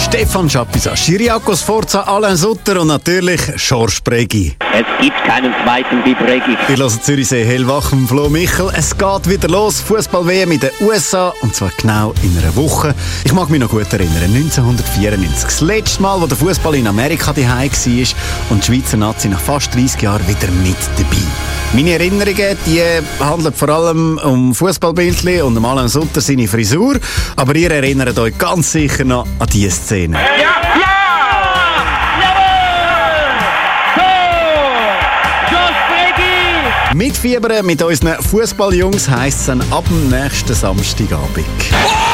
Stefan Schapisa, Chiriakos Forza, Alain Sutter und natürlich Georges Bregi. Es gibt keinen zweiten wie Bregi. Wir hören Zürichsee hellwach mit Flo Michel. Es geht wieder los, Fußball-WM in den USA, und zwar genau in einer Woche. Ich mag mich noch gut erinnern, 1994, das letzte Mal, wo der Fußball in Amerika daheim war und die Schweizer Nazi nach fast 30 Jahren wieder mit dabei. Meine Erinnerungen, die handeln vor allem um Fußballbildchen und um Alain Sutter seine Frisur, aber ihr erinnert euch ganz sicher noch an diese Szene. Ja! Mitfiebern mit unseren Fußballjungs heisst es dann ab dem nächsten Samstagabend.